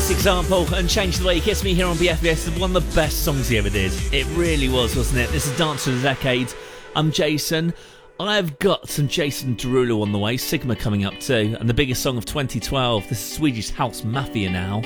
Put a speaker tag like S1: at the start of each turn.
S1: this example and Change the Way You Kiss Me here on BFBS is one of the best songs he ever did. It really was, wasn't it? This is Dance of the Decade. I'm Jason. I've got some Jason Derulo on the way, Sigma coming up too, and the biggest song of 2012. This is Swedish House Mafia now.